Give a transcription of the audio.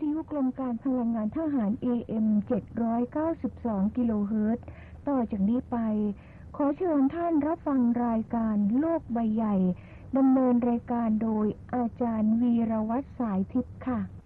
ทยุกรมการพลังงานทหาร AM 792 กิโลเฮิรตซ์ต่อจากนี้ไปขอเชิญท่านรับฟังรายการโลกใบใหญ่ดำเนินรายการโดยอาจารย์วีรวัฒน์สายทิพย์ค่ะ